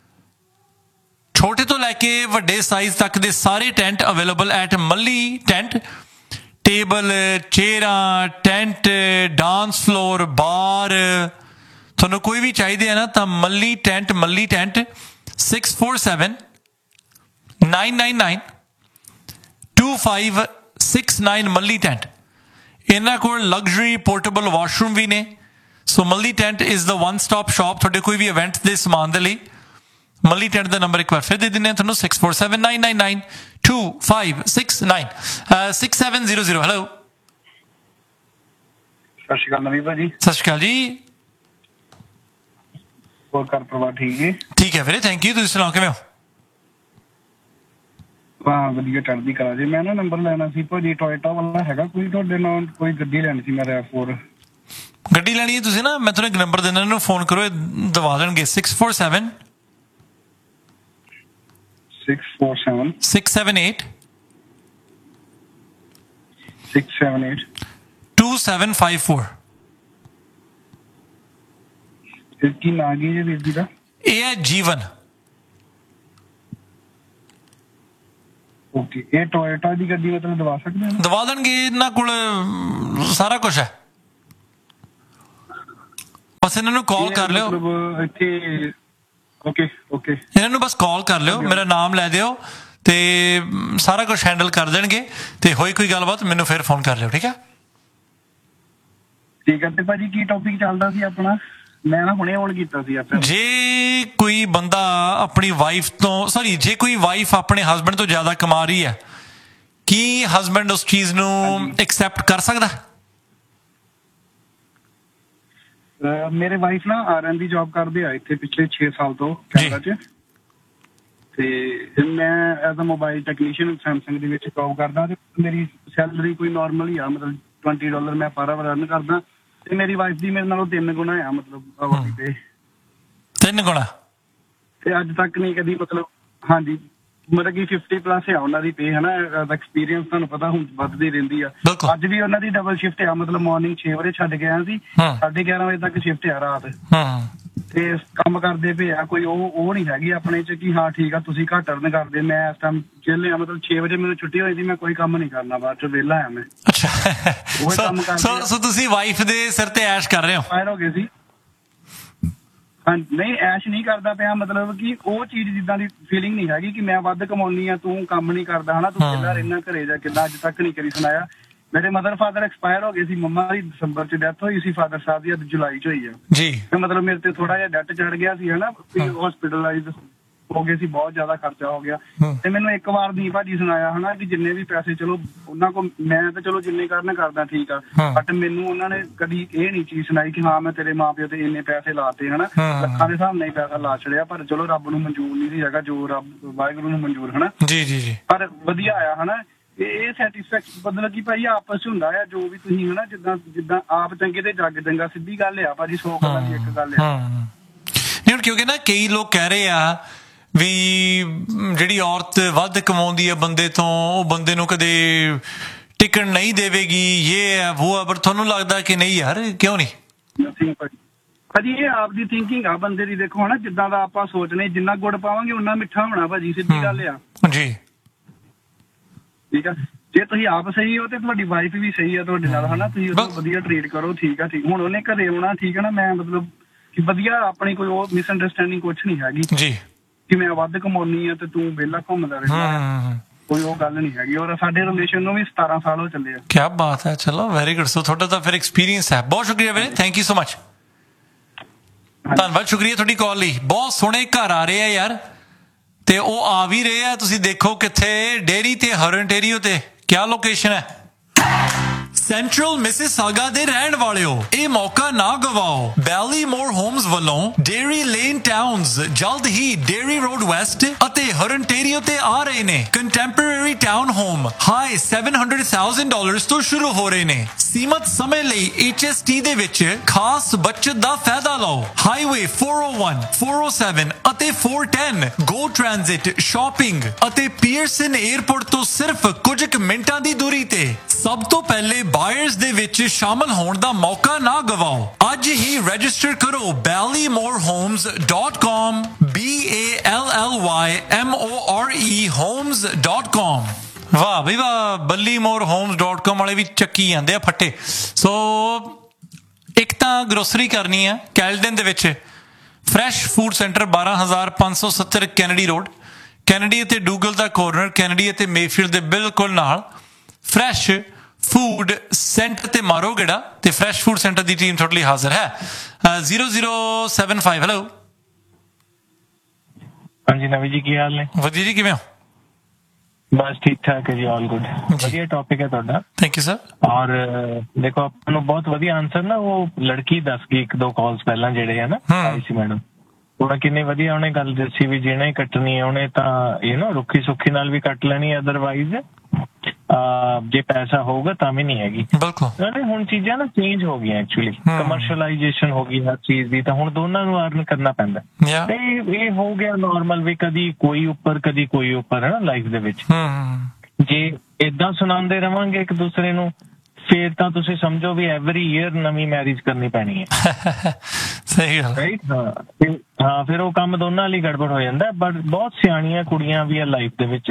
S2: ਛੋਟੇ ਤੋਂ ਲੈ ਕੇ ਵੱਡੇ ਸਾਈਜ਼ ਤੱਕ ਦੇ ਸਾਰੇ ਟੈਂਟ ਅਵੇਲੇਬਲ ਐਟ ਮੱਲੀ tent table ਚੇਅਰਾਂ tent dance floor ਬਾਰ ਤੁਹਾਨੂੰ ਕੋਈ ਵੀ ਚਾਹੀਦੇ ਆ ਨਾ ਤਾਂ ਮੱਲੀ ਟੈਂਟ ਮੱਲੀ tent six four seven nine nine nine two five six nine ਮੱਲੀ ਟੈਂਟ ਇਹਨਾਂ ਕੋਲ ਲਗਜ਼ਰੀ ਪੋਰਟੇਬਲ ਵਾਸ਼ਰੂਮ ਵੀ ਨੇ ਸੋ ਮੱਲੀ tent is the one stop shop ਤੁਹਾਡੇ ਕੋਈ ਵੀ ਇਵੈਂਟ ਦੇ ਸਮਾਨ ਦੇ ਲਈ ਮੱਲੀ ਟੈਂਟ ਦਾ ਨੰਬਰ ਇੱਕ ਵਾਰ ਫਿਰ ਦੇ ਦਿੰਦੇ ਹਾਂ ਤੁਹਾਨੂੰ six four seven nine nine nine two five six nine six seven zero zero hello
S5: ਸਤਿ ਸ਼੍ਰੀ ਅਕਾਲ ਨਵੀਂ ਭਾਜੀ
S2: ਸਤਿ ਸ਼੍ਰੀ ਅਕਾਲ ਜੀ
S5: ਹੋਰ ਘਰ ਪਰਿਵਾਰ ਠੀਕ ਹੈ
S2: ਠੀਕ ਹੈ ਵੀਰੇ ਥੈਂਕ ਯੂ ਤੁਸੀਂ ਸੁਣਾਓ ਕਿਵੇਂ ਹੋ
S5: ਹਾਂ ਵਧੀਆ ਚੜ੍ਹਦੀ ਕਲਾ ਜੀ ਮੈਂ ਨਾ ਨੰਬਰ ਲੈਣਾ ਸੀ ਭਾਜੀ ਟੋਇਟਾ ਵਾਲਾ ਹੈਗਾ ਕੋਈ ਤੁਹਾਡੇ ਨਾਲ ਕੋਈ ਗੱਡੀ ਲੈਣੀ ਸੀ ਮੈਂ ਰੈਵ ਫੋਰ
S2: ਗੱਡੀ ਲੈਣੀ ਹੈ ਤੁਸੀਂ ਨਾ ਮੈਂ ਤੁਹਾਨੂੰ ਇੱਕ ਨੰਬਰ ਦਿੰਦਾ ਇਹਨੂੰ ਫੋਨ ਕਰੋ ਦਵਾ ਦੇਣਗੇ six four seven
S5: six four seven
S2: six seven eight
S5: six seven eight
S2: two seven five four
S5: ਇਸ ਕੀ ਨਾਂ ਕੀ ਜੀ ਵੀਰ ਜੀ ਦਾ
S2: ਇਹ ਹੈ ਜੀਵਨ
S5: ਓਕੇ ਓਕੇ, ਇਹ ਟੋਇਟਾ ਦੀ ਗੱਡੀ ਮਤਲਬ ਦਵਾ ਸਕਦੇ ਹੋ?
S2: ਦਵਾ ਦੇਣਗੇ, ਇਹਨਾਂ ਕੋਲ ਸਾਰਾ ਕੁਝ ਹੈ, ਬਸ ਇਹਨਾਂ ਨੂੰ ਕਾਲ ਕਰ ਲਿਓ।
S5: ਮਤਲਬ ਇੱਥੇ ਓਕੇ ਓਕੇ,
S2: ਇਹਨਾਂ ਨੂੰ ਬਸ ਕਾਲ ਕਰ ਲਿਓ, ਮੇਰਾ ਨਾਮ ਲੈ ਦਿਓ ਤੇ ਸਾਰਾ ਕੁਝ ਹੈਂਡਲ ਕਰ ਦੇਣਗੇ। ਤੇ ਹੋਈ ਕੋਈ ਗੱਲਬਾਤ ਮੈਨੂੰ ਫਿਰ ਫੋਨ ਕਰ ਲਿਓ, ਠੀਕ ਹੈ?
S5: ਠੀਕ ਹੈ। ਤੇ ਭਾਜੀ ਕੀ ਟੌਪਿਕ ਚੱਲਦਾ ਸੀ ਆਪਣਾ? ਮੈਂ ਨਾ ਹੁਣੇ ਆਨ ਕੀਤਾ ਸੀ ਆਪਾਂ।
S2: ਜੇ ਕੋਈ ਬੰਦਾ ਆਪਣੀ ਵਾਈਫ ਤੋਂ ਸੌਰੀ ਜੇ ਕੋਈ ਵਾਈਫ ਆਪਣੇ ਹਸਬੈਂਡ ਤੋਂ ਜ਼ਿਆਦਾ ਕਮਾ ਰਹੀ ਹੈ, ਕੀ ਹਸਬੈਂਡ ਉਸ ਚੀਜ਼ ਨੂੰ ਐਕਸੈਪਟ ਕਰ ਸਕਦਾ?
S5: ਮੇਰੇ ਵਾਈਫ ਨਾ ਆਰ ਐਨ ਦੀ ਜੌਬ ਕਰਦੇ ਆ ਇੱਥੇ ਪਿਛਲੇ ਛੇ ਸਾਲ ਤੋਂ ਕੈਨੇਡਾ 'ਚ, ਤੇ ਮੈਂ as a mobile technician Samsung ਦੇ ਵਿੱਚ ਜੌਬ ਕਰਦਾ। ਤੇ ਮੇਰੀ ਸੈਲਰੀ ਕੋਈ ਨਾਰਮਲ ਹੀ ਆ, ਮਤਲਬ ਟਵੰਟੀ ਡਾਲਰ ਮੈਂ ਪਰ ਆਵਰ ਅਰਨ ਕਰਦਾ। ਤੇ ਮੇਰੀ ਵਾਈਫ ਦੀ ਮੇਰੇ ਨਾਲੋਂ ਤਿੰਨ ਗੁਣਾ ਆ, ਮਤਲਬ ਆਵਾਦੀ ਤੇ
S2: ਤਿੰਨ ਗੁਣਾ।
S5: ਤੇ ਅੱਜ ਤੱਕ ਨਹੀਂ ਕਦੀ ਮਤਲਬ, ਹਾਂਜੀ ਮਤਲਬ ਕਿ ਫਿਫਟੀ ਪਲੱਸ ਆ ਉਹਨਾਂ ਦੀ ਪੇ, ਹਨਾ। ਐਕਸਪੀਰੀਅੰਸ ਤੁਹਾਨੂੰ ਪਤਾ ਹੁਣ ਵੱਧਦੀ ਰਹਿੰਦੀ ਆ। ਅੱਜ ਵੀ ਉਹਨਾਂ ਦੀ ਡਬਲ ਸ਼ਿਫਟ ਆ, ਮਤਲਬ ਮਾਰਨਿੰਗ ਛੇ ਵਜੇ ਛੱਡ ਕੇ ਆਇਆ ਸੀ, ਸਾਢੇ ਗਿਆਰਾਂ ਵਜੇ ਤੱਕ ਸ਼ਿਫਟ ਆ ਰਾਤ। ਤੇ ਕੰਮ ਕਰਦੇ ਪਏ ਆ, ਕੋਈ ਉਹ ਉਹ ਨਹੀਂ ਹੈਗੀ ਆਪਣੇ ਚ ਕਿ ਹਾਂ ਠੀਕ ਆ ਤੁਸੀਂ ਘੱਟ ਅਰਨ ਕਰਦੇ। ਮੈਂ ਇਸ ਟਾਈਮ ਵਿਹਲੇ ਆ, ਮਤਲਬ ਛੇ ਵਜੇ ਮੈਨੂੰ ਛੁੱਟੀ ਹੋਈ ਸੀ, ਮੈਂ ਕੋਈ ਕੰਮ ਨਹੀਂ ਕਰਨਾ, ਬਾਅਦ ਚ ਵਿਹਲਾ ਆ ਮੈਂ।
S2: ਅੱਛਾ, ਸੋ ਤੁਸੀਂ ਵਾਈਫ ਦੇ ਸਿਰ ਤੇ ਐਸ਼ ਕਰ ਰਹੇ ਹੋ?
S5: ਫਾਇਰ ਹੋ ਗਏ ਸੀ। ਨਹੀਂ, ਐਸ਼ ਨਹੀਂ ਕਰਦਾ ਪਿਆ, ਮਤਲਬ ਕਿ ਉਹ ਚੀਜ਼ ਜਿੱਦਾਂ ਦੀ ਫੀਲਿੰਗ ਨਹੀਂ ਹੈਗੀ ਕਿ ਮੈਂ ਵੱਧ ਕਮਾਉਣੀ ਆ, ਤੂੰ ਕੰਮ ਨਹੀਂ ਕਰਦਾ, ਹਨਾ, ਤੂੰ ਕਿੱਦਾਂ ਰਹਿਣਾ ਘਰੇ ਜਾ, ਕਿੱਦਾਂ ਅੱਜ ਤੱਕ ਨਹੀਂ ਕਰੀ ਸੁਣਾਇਆ। ਮੇਰੇ ਮਦਰ ਫਾਦਰ ਐਕਸਪਾਇਰ ਹੋ ਗਏ ਸੀ, ਮੰਮਾ ਦੀ ਦਸੰਬਰ ਚ ਡੈਥ ਹੋਈ ਸੀ, ਫਾਦਰ ਸਾਹਿਬ ਦੀ ਅੱਜ ਜੁਲਾਈ ਚ ਹੋਈ ਆ ਜੀ। ਮਤਲਬ ਮੇਰੇ ਤੇ ਥੋੜਾ ਜਿਹਾ ਡੈਟ ਚੜ ਗਿਆ ਸੀ, ਹਨਾ, ਹਸਪੀਟਲਾਈਜ਼ ਹੋ ਗਏ ਸੀ, ਬਹੁਤ ਜ਼ਿਆਦਾ ਖਰਚਾ ਹੋ ਗਿਆ। ਤੇ ਮੈਨੂੰ ਇੱਕ ਵਾਰ ਨਹੀਂ ਭਾਜੀ ਸੁਣਾਇਆ, ਹਨਾ, ਕਿ ਜਿੰਨੇ ਵੀ ਪੈਸੇ ਚਲੋ ਉਹਨਾਂ ਕੋਲ, ਮੈਂ ਤਾਂ ਚਲੋ ਜਿੰਨੇ ਕਰਨ ਕਰਦਾ ਠੀਕ ਆ, ਬਟ ਮੈਨੂੰ ਉਹਨਾਂ ਨੇ ਕਦੀ ਇਹ ਨਹੀਂ ਚੀਜ਼ ਸੁਣਾਈ ਕਿ ਹਾਂ ਮੈਂ ਤੇਰੇ ਮਾਂ ਪਿਓ ਤੇ ਇੰਨੇ ਪੈਸੇ ਲਾਤੇ, ਹਨਾ, ਲੱਖਾਂ ਦੇ ਹਿਸਾਬ ਨਾਲ ਪੈਸਾ ਲਾ ਛੜਿਆ, ਪਰ ਚਲੋ ਰੱਬ ਨੂੰ ਮਨਜ਼ੂਰ ਨਹੀਂ ਸੀ ਹੈਗਾ, ਜੋ ਰੱਬ ਵਾਹਿਗੁਰੂ ਨੂੰ ਮਨਜ਼ੂਰ, ਹਨਾ ਜੀ ਜੀ ਜੀ। ਪਰ ਵਧੀਆ ਆਇਆ, ਹਨਾ, ਇਹ ਸੈਟਿਸਫੈਕਸ਼ਨ ਮਤਲਬ ਕਿ ਭਾਈ ਆਪਸ ਚ ਹੁੰਦਾ ਆ, ਜੋ ਵੀ ਤੁਸੀਂ, ਹਨਾ, ਜਿੱਦਾਂ ਜਿੱਦਾਂ ਆਪ ਚੰਗੇ ਤੇ ਜੱਗ ਚੰਗਾ, ਸਿੱਧੀ ਗੱਲ ਆ ਭਾਜੀ, ਸੌ ਗੱਲਾਂ ਦੀ ਇੱਕ ਗੱਲ ਆ।
S2: ਨਹੀਂ ਹੁਣ ਕਿਉਂਕਿ ਨਾ ਕਈ ਲੋਕ ਕਹਿ ਰਹੇ ਆ ਵੀ ਜਿਹੜੀ ਔਰਤ ਵੱਧ ਕਮਾਉਂਦੀ ਹੈ ਬੰਦੇ ਤੋਂ, ਉਹ ਬੰਦੇ ਨੂੰ ਕਦੇ ਟਿਕਣ ਨਹੀਂ ਦੇਵੇਗੀ, ਇਹ ਹੈ ਉਹ ਹੈ, ਪਰ ਤੁਹਾਨੂੰ ਲੱਗਦਾ ਕਿ ਨਹੀਂ ਯਾਰ, ਕਿਉਂ ਨਹੀਂ?
S5: ਭਾਜੀ ਇਹ ਆਪ ਦੀ ਥਿੰਕਿੰਗ ਆ ਬੰਦੇ ਦੀ, ਦੇਖੋ ਹਨਾ, ਜਿੱਦਾਂ ਦਾ ਆਪਾਂ ਸੋਚਨੇ, ਜਿੰਨਾ ਗੁੜ ਪਾਵਾਂਗੇ ਉਨਾ ਮਿੱਠਾ ਹੋਣਾ ਭਾਜੀ, ਸਿੱਧੀ ਗੱਲ ਆ ਜੀ। ਠੀਕ ਆ, ਜੇ ਤੁਸੀਂ ਆਪ ਸਹੀ ਹੋ ਤੇ ਤੁਹਾਡੀ ਵਾਈਫ ਵੀ ਸਹੀ ਆ ਤੁਹਾਡੇ ਨਾਲ, ਹਨਾ, ਤੁਸੀਂ ਉਹਨੂੰ ਵਧੀਆ ਟਰੀਟ ਕਰੋ, ਠੀਕ ਆ ਠੀਕ। ਹੁਣ ਉਹਨੇ ਘਰੇ ਆਉਣਾ, ਠੀਕ ਹੈ ਨਾ, ਮੈਂ ਮਤਲਬ ਕਿ ਵਧੀਆ ਆਪਣੀ ਕੋਈ ਉਹ ਮਿਸ ਅੰਡਰਸਟੈਂਡਿੰਗ ਕੁਛ ਨਹੀਂ ਹੈਗੀ ਜੀ, ਕਿ ਮੈਂ ਵੱਧ ਕਮਾਉਣੀ ਆ ਤੇ ਤੂੰ ਵਿਹਲਾ ਘੁੰਮਦਾ ਰਹਿੰਦਾ, ਕੋਈ ਉਹ ਗੱਲ ਨਹੀਂ ਹੈਗੀ। ਔਰ ਸਾਡੇ ਰਿਲੇਸ਼ਨ ਨੂੰ ਵੀ ਸਤਾਰਾਂ ਸਾਲ ਹੋ ਚੱਲੇ ਆ।
S2: ਕੀ ਬਾਤ ਹੈ, ਚਲੋ ਵੈਰੀ ਗੁੱਡ। ਸੋ ਤੁਹਾਡਾ ਤਾਂ ਫਿਰ ਐਕਸਪੀਰੀਅੰਸ ਹੈ। ਬਹੁਤ ਸ਼ੁਕਰੀਆ ਵੀਰੇ, ਥੈਂਕ ਯੂ ਸੋ ਮਚ, ਧੰਨਵਾਦ, ਸ਼ੁਕਰੀਆ ਤੁਹਾਡੀ ਕਾਲ ਲਈ। ਬਹੁਤ ਸੋਹਣੇ ਘਰ ਆ ਰਹੇ ਆ ਯਾਰ, ਤੇ ਉਹ ਆ ਵੀ ਰਹੇ ਆ, ਤੁਸੀਂ ਦੇਖੋ ਕਿੱਥੇ, ਡੇਰੀ ਤੇ ਹਰਨਟੇਰੀਓ ਤੇ, ਕਿਆ ਲੋਕੇਸ਼ਨ ਹੈ, ਸੈਂਟਰਲ ਮਿਸਿਸਾਗਾ ਦੇ ਰਹਿਣ ਵਾਲਿਓ, ਇਹ ਮੌਕਾ ਨਾ ਗਵਾਓ। ਬੈਲੀਮੋਰ ਹੋਮਸ ਵੱਲੋਂ ਡੇਰੀ ਲੇਨ ਟਾਊਨਸ ਜਲਦ ਹੀ ਡੇਰੀ ਰੋਡ ਵੈਸਟ ਅਤੇ ਹਰਨਟੇਰੀਓ ਤੇ ਆ ਰਹੇ ਨੇ। ਕੰਟੈਂਪਰੇਰੀ ਟਾਊਨ ਹੋਮ ਹਾਈ ਸੱਤ ਸੌ ਹਜ਼ਾਰ ਡਾਲਰਸ ਤੋਂ ਸ਼ੁਰੂ ਹੋ ਰਹੇ ਨੇ। ਸੀਮਤ ਸਮੇਂ ਲਈ ਐਚ ਐਸ ਟੀ ਦੇ ਵਿੱਚ ਖਾਸ ਬਚਤ ਦਾ ਫਾਇਦਾ ਲਓ। ਹਾਈਵੇ ਚਾਰ ਸੌ ਇੱਕ, ਚਾਰ ਸੌ ਸੱਤ ਅਤੇ ਚਾਰ ਸੌ ਦਸ ਗੋ ਟ੍ਰਾਂਜ਼ਿਟ, ਸ਼ਾਪਿੰਗ ਅਤੇ ਪੀਅਰਸਨ 에ਅਰਪੋਰਟ ਤੋਂ ਸਿਰਫ ਕੁਝ ਕੁ ਮਿੰਟਾਂ ਦੀ ਦੂਰੀ ਤੇ। ਸਭ ਤੋਂ ਪਹਿਲੇ ਬਾਇਰਸ ਦੇ ਵਿੱਚ ਸ਼ਾਮਲ ਹੋਣ ਦਾ ਮੌਕਾ ਨਾ ਗਵਾਓ। ਅੱਜ ਹੀ ਰਜਿਸਟਰ ਕਰੋ ਬੈਲੀਮੋਰ homes dot com, B A L L Y M O R E homes dot com. ਵਾਹ ਬਈ ਵਾਹ, ਬੱਲੀਮੋਰ ਹੋਮਸ ਡਾਟ ਕਾਮ ਵਾਲੇ ਵੀ ਚੱਕੀ ਜਾਂਦੇ ਆ ਫੱਟੇ। ਸੋ ਇੱਕ ਤਾਂ ਗਰੋਸਰੀ ਕਰਨੀ ਆ ਕੈਲਡਨ ਦੇ ਵਿੱਚ, ਫਰੈਸ਼ ਫੂਡ ਸੈਂਟਰ ਬਾਰਾਂ ਹਜ਼ਾਰ ਪੰਜ ਸੌ ਸੱਤਰ ਕੈਨੇਡੀ ਰੋਡ, ਕੈਨੇਡੀ ਅਤੇ ਡੂਗਲ ਦਾ ਕੋਰਨਰ, ਕੈਨੇਡੀ ਅਤੇ ਮੇਫੀਲਡ ਦੇ ਬਿਲਕੁਲ ਨਾਲ। ਫਰੈਸ਼ ਫੂਡ ਸੈਂਟਰ ਤੇ ਮਾਰੋ ਗੇੜਾ, ਤੇ ਫਰੈਸ਼ ਫੂਡ ਸੈਂਟਰ ਦੀ ਟੀਮ ਤੁਹਾਡੇ ਲਈ ਹਾਜ਼ਰ ਹੈ। Zero zero seven five. Hello,
S6: ਹਾਂਜੀ ਨਵੀਂ ਜੀ, ਕੀ ਹਾਲ ਨੇ?
S2: ਵਧੀਆ ਜੀ, ਕਿਵੇਂ ਹੋ?
S6: ਬਸ ਠੀਕ ਠਾਕ ਹੈ ਜੀ, ਆਲ ਗੁੱਡ। ਵਧੀਆ ਟੌਪਿਕ ਹੈ ਤੁਹਾਡਾ,
S2: ਥੈਂਕ ਯੂ ਸਰ।
S6: ਔਰ ਦੇਖੋ ਆਪਾਂ ਨੂੰ ਬਹੁਤ ਵਧੀਆ ਆਨਸਰ ਨਾ ਉਹ ਲੜਕੀ ਦੱਸ ਗਈ ਇੱਕ ਦੋ ਕਾਲਸ ਪਹਿਲਾਂ ਜਿਹੜੇ ਹੈ ਨਾ ਆਈ ਸੀ ਮੈਡਮ, ਉਹਨਾਂ ਕਿੰਨੀ ਵਧੀਆ ਉਹਨੇ ਗੱਲ ਦੱਸੀ ਵੀ ਜਿਹਨੇ ਕੱਟਣੀ ਹੈ ਉਹਨੇ ਤਾਂ ਇਹ ਨਾ ਰੁੱਖੀ ਸੁੱਖੀ ਨਾਲ ਵੀ ਕੱਟ ਲੈਣੀ, ਅਦਰਵਾਈਜ਼ ਜੇ ਪੈਸਾ ਹੋਊਗਾ ਤਾਂ ਵੀ ਨਹੀਂ ਹੈਗੀ। ਬਿਲਕੁਲ, ਹੁਣ ਚੀਜ਼ਾਂ ਨਾ ਚੇਂਜ ਹੋ ਗਈਆਂ, ਐਕਚੁਅਲੀ ਕਮਰਸ਼ਲਾਈਜੇਸ਼ਨ ਹੋ ਗਈ ਹਰ ਚੀਜ਼ ਦੀ, ਤਾਂ ਹੁਣ ਦੋਨਾਂ ਨੂੰ ਅਰਨ ਕਰਨਾ ਪੈਂਦਾ। ਤੇ ਇਹ ਹੋ ਗਿਆ ਨਾਰਮਲ ਵੀ ਕਦੀ ਕੋਈ ਉੱਪਰ ਕਦੀ ਕੋਈ ਉੱਪਰ, ਹੈ ਨਾ ਲਾਈਫ ਦੇ ਵਿੱਚ। ਜੇ ਏਦਾਂ ਸੁਣਾਉਂਦੇ ਰਵਾਂਗੇ ਇੱਕ ਦੂਸਰੇ ਨੂੰ, ਫੇਰ ਤਾਂ ਤੁਸੀਂ ਸਮਝੋ ਵੀ ਐਵਰੀ ਈਅਰ ਨਵੀਂ ਮੈਰਿਜ ਕਰਨੀ ਪੈਣੀ ਹੈ।
S2: ਸਹੀ ਗੱਲ,
S6: ਰਾਈਟ। ਹਾਂ, ਫਿਰ ਉਹ ਕੰਮ ਦੋਨਾਂ ਲਈ ਗੜਬੜ ਹੋ ਜਾਂਦਾ। ਬਟ ਬਹੁਤ ਸਿਆਣੀਆਂ ਕੁੜੀਆਂ ਵੀ ਆ ਲਾਈਫ ਦੇ ਵਿੱਚ,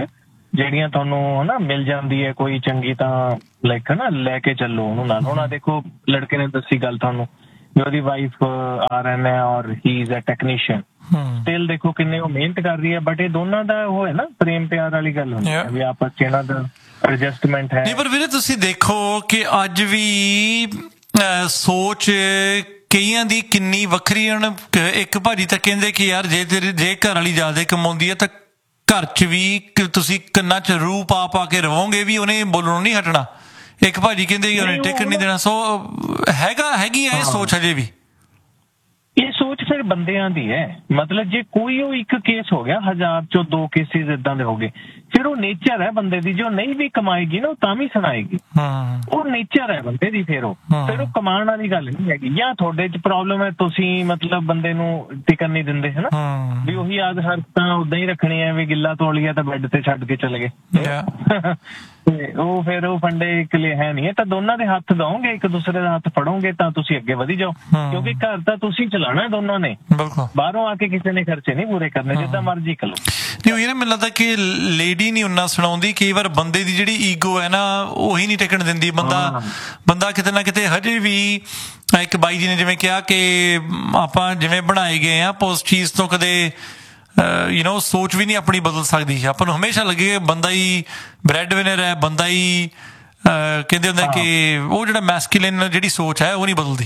S6: ਜਿਹੜੀਆਂ ਤੁਹਾਨੂੰ ਹਨਾ ਮਿਲ ਜਾਂਦੀ ਹੈ ਕੋਈ ਚੰਗੀ ਤਾਂ ਲਾਈਕ ਹਨਾ ਲੈ ਕੇ ਚੱਲੋ ਉਹਨੂੰ ਨਾਲ। ਹੁਣ ਆ ਦੇਖੋ ਲੜਕੇ ਨੇ ਦੱਸੀ ਗੱਲ ਤੁਹਾਨੂੰ ਵੀ ਉਹਦੀ ਵਾਈਫ ਆਰ ਐਨ ਹੈ ਔਰ ਹੀ ਇਜ਼ ਅ ਟੈਕਨੀਸ਼ੀਅਨ, ਸਟਿਲ ਦੇਖੋ ਕਿੰਨੇ ਉਹ ਮਿਹਨਤ ਕਰ ਰਹੀ ਹੈ, ਬਟ ਇਹ ਦੋਨਾਂ ਦਾ ਉਹ ਹੈ ਨਾ ਪ੍ਰੇਮ ਪਿਆਰ ਵਾਲੀ ਗੱਲ ਹੁੰਦੀ ਹੈ ਵੀ ਆਪਸ ਚ ਇਹਨਾਂ ਦਾ ਐਡਜਸਟਮੈਂਟ ਹੈ।
S2: ਨਹੀਂ ਪਰ ਵੀਰੇ ਤੁਸੀਂ ਦੇਖੋ ਕਿ ਅੱਜ ਵੀ ਸੋਚ ਕਈਆਂ ਦੀ ਕਿੰਨੀ ਵੱਖਰੀ। ਹੁਣ ਇੱਕ ਭਾਜੀ ਤਾਂ ਕਹਿੰਦੇ ਕਿ ਯਾਰ ਜੇ ਤੇਰੇ ਜੇ ਘਰ ਵਾਲੀ ਜ਼ਿਆਦਾ ਕਮਾਉਂਦੀ ਹੈ ਤਾਂ ਘਰ 'ਚ ਵੀ ਤੁਸੀਂ ਕੰਨਾਂ 'ਚ ਰੂਹ ਪਾ ਪਾ ਕੇ ਰਵੋਗੇ ਵੀ ਉਹਨੇ ਬੋਲਣੋਂ ਨਹੀਂ ਹਟਣਾ। ਇੱਕ ਭਾਜੀ ਕਹਿੰਦੇ ਉਹਨੇ ਟਿਕਟ ਨਹੀਂ ਦੇਣਾ। ਸੋ ਹੈਗਾ ਹੈਗੀ ਹੈ ਇਹ ਸੋਚ ਹਜੇ ਵੀ।
S6: ਇਹ ਸੋਚ ਫਿਰ ਬੰਦਿਆਂ ਦੀ ਹੈ। ਮਤਲਬ ਜੇ ਕੋਈ ਉਹ ਇੱਕ ਕੇਸ ਹੋ ਗਿਆ ਹਜ਼ਾਰ ਚੋਂ ਦੋ ਕੇਸਿਸ ਏਦਾਂ ਦੇ ਹੋ ਗਏ, ਫਿਰ ਉਹ ਨੇਚਰ ਹੈ ਬੰਦੇ ਦੀ। ਜੋ ਨਹੀਂ ਵੀ ਕਮਾਏਗੀ ਨਾ ਉਹ ਤਾਂ ਵੀ ਸੁਣਾਏਗੀ, ਉਹ ਨੇਚਰ ਹੈ ਬੰਦੇ ਦੀ। ਫਿਰ ਉਹ ਫਿਰ ਉਹ ਕਮਾਉਣ ਵਾਲੀ ਗੱਲ ਨਹੀਂ ਹੈਗੀ। ਜਾਂ ਤੁਹਾਡੇ 'ਚ ਪ੍ਰੋਬਲਮ ਹੈ, ਤੁਸੀਂ ਮਤਲਬ ਬੰਦੇ ਨੂੰ ਟਿਕਣ ਨਹੀਂ ਦਿੰਦੇ ਹੈ ਨਾ ਵੀ ਉਹੀ ਆਦ ਹਰਕਤਾਂ ਉਦਾਂ ਹੀ ਰੱਖਣੀ ਹੈ ਵੀ ਗਿੱਲਾ ਤੋਲੀਆ ਤਾਂ ਬੈੱਡ ਤੇ ਛੱਡ ਕੇ ਚਲੇ ਗਏ। ਤੇ ਉਹ ਫਿਰ ਉਹ ਫੰਡੇ ਇੱਕ ਲਈ ਹੈ ਨਹੀਂ ਹੈ। ਤਾਂ ਦੋਨਾਂ ਦੇ ਹੱਥ ਦਓਗੇ, ਇੱਕ ਦੂਸਰੇ ਦਾ ਹੱਥ ਫੜੋਗੇ ਤਾਂ ਤੁਸੀਂ ਅੱਗੇ ਵਧੀ ਜਾਓ, ਕਿਉਂਕਿ ਘਰ ਤਾਂ ਤੁਸੀਂ ਚਲਾਉਣਾ ਦੋਨਾਂ ਨੇ, ਬਾਹਰੋਂ ਆ ਕੇ ਕਿਸੇ ਨੇ ਖਰਚੇ ਨਹੀਂ ਪੂਰੇ ਕਰਨੇ, ਜਿੱਦਾਂ ਮਰਜ਼ੀ ਕਰੋ।
S2: ਨਹੀਂ ਉਹ ਇਹ ਨਾ ਮੈਨੂੰ ਲੱਗਦਾ ਕਿ ਲੇਡੀ ਨਹੀਂ ਉਨਾ ਸੁਣਾਉਂਦੀ, ਕਈ ਵਾਰ ਬੰਦੇ ਦੀ ਜਿਹੜੀ ਈਗੋ ਹੈ ਨਾ ਉਹੀ ਨਹੀਂ ਟਿਕਣ ਦਿੰਦੀ। ਬੰਦਾ ਬੰਦਾ ਕਿਤੇ ਨਾ ਕਿਤੇ ਹਜੇ ਵੀ ਇੱਕ ਬਾਈ ਜੀ ਨੇ ਜਿਵੇਂ ਕਿਹਾ ਕਿ ਆਪਾਂ ਜਿਵੇਂ ਬਣਾਏ ਗਏ ਆ ਉਸ ਚੀਜ਼ ਤੋਂ ਕਦੇ ਯੂ ਨੋ ਸੋਚ ਵੀ ਨਹੀਂ ਆਪਣੀ ਬਦਲ ਸਕਦੀ। ਆਪਾਂ ਨੂੰ ਹਮੇਸ਼ਾ ਲੱਗੇ ਬੰਦਾ ਹੀ ਬ੍ਰੈਡ ਵਿਨਰ ਹੈ, ਬੰਦਾ ਹੀ ਕਹਿੰਦੇ ਹੁੰਦੇ ਕਿ ਉਹ ਜਿਹੜਾ ਮੈਸਕੂਲਿਨ ਜਿਹੜੀ ਸੋਚ ਹੈ ਉਹ ਨਹੀਂ ਬਦਲਦੀ,